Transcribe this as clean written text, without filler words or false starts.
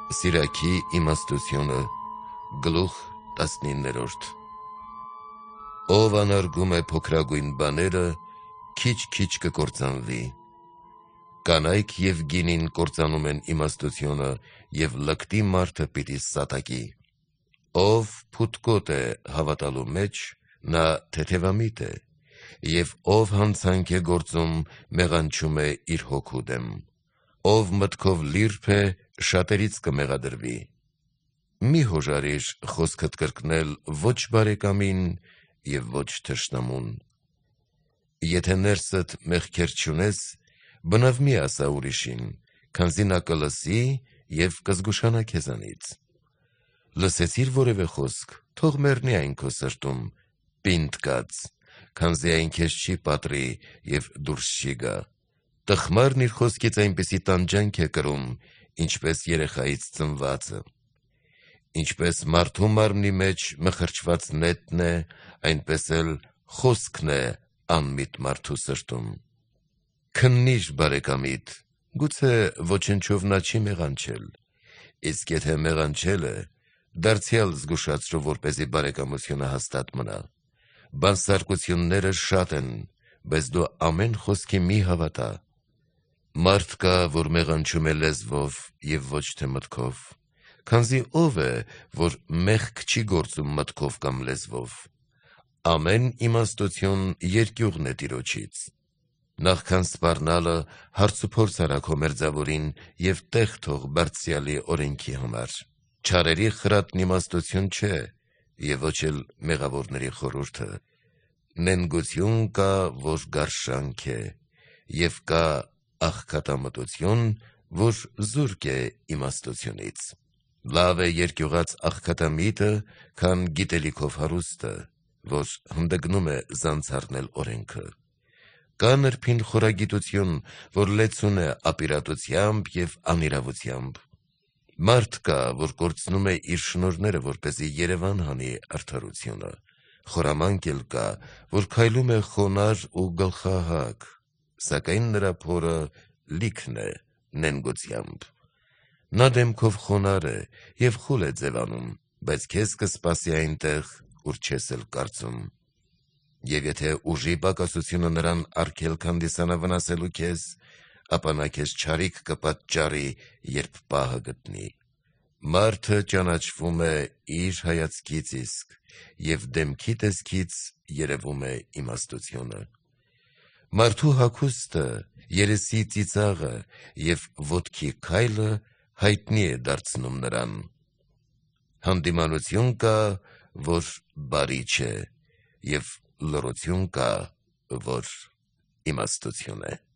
Սիրակի իմաստությունը գլուխ 19-րդ Ով անարգում է փոքրագույն բաները, քիչ-քիչ կկործանվի։ Կանայք և գինին կործանում են իմաստությունը, և լկտի մարդը պիտի սատակի։ Ով փութկոտ է հավատալու մեջ, նա թեթևամիտ է, և ով հանցանք է գործում, մեղանչում է իր հոգու դեմ։ Ով մտքով լիրբ է, շատերից կմեղադրվի։ Մի հոժարիր խոսքդ կրկնել ոչ բարեկամին և ոչ թշնամուն։ Եթե ներսդ մեղքեր չունես, բնավ մի ասա ուրիշին, քանզի նա կլսի և կզգուշանա քեզանից։ Լսեցիր որևէ խոսք, թող մեռնի այն քո սրտում, պինդ կաց, քանզի այն քեզ չի պատռի և դուրս չի գա։ Տխմարն իր խոսքից այնպիսի տանջանք է կրում, ինչպես երեխայից ծնվածը։ Ինչպես մարդու մարմնի մեջ մխրճված նետն է, այնպես էլ խոսքն է անմիտ մարդու սրտում։ Քննի՛ր բարեկամիդ, գուցե ոչնչով նա չի մեղանչել, իսկ եթե մեղանչել է, դարձյալ զգուշացրու, որպեսզի բարեկամությունը հաստատ մնա։ Բանսարկությունները շատ են, բայց դու ամեն խոսքի մի հավատա։ Մարդ կա, որ մեղանչում է լեզվով և ոչ թե մտքով, քանզի ով է, որ մեղք չի գործում մտքով կամ լեզվով։ Ամեն իմաստություն երկյուղն է Տիրոջից։ Նախքան սպառնալը հարցուփորձ արա քո մերձավորին և տեղ թող Բարձրյալի օրենքի համար։ Չարերի խրատն իմաստություն չէ, և ոչ էլ մեղավորների խորհուրդը։ Նենգություն կա, որ գարշանք է, և կա աղքատամտություն, որ զուրկ է իմաստությունից։ Լավ է երկյուղած աղքատամիտը, քան գիտելիքով հարուստը, որ հանդգնում է զանցառնել օրենքը։ Կա նրբին խորագիտություն, որ լեցուն է ապիրատությամբ և անիրավությամբ։ Մարդ կա, որ կորցնում է իր շնորհները, որպեսզի երևան հանի արդարությունը։ Խորամանկ էլ կա, որ քայլում է խոնարհ ու գլխահակ, սակայն նրա փորը լիքն է նենգությամբ։ Նա դեմքով խոնարհ է և խուլ է ձևանում, բայց քեզ կսպասի այնտեղ, ուր չես էլ կարծում։ Եվ եթե ուժի պակասությունը նրան արգելք հանդիսանա վնասելու քեզ, ապա նա քեզ չարիք կպատճառի, երբ պահը գտնի։ Մարդը ճանաչվում է իր հայացքից իսկ, և դեմքի տեսքից երևում է իմաստությունը։ Մարդու հագուստը, երեսի ծիծաղը և ոտքի քայլը հայտնի է դարձնում նրան։ Հանդիմանություն կա, որ բարի չէ, և լռություն կա, որ իմաստություն է։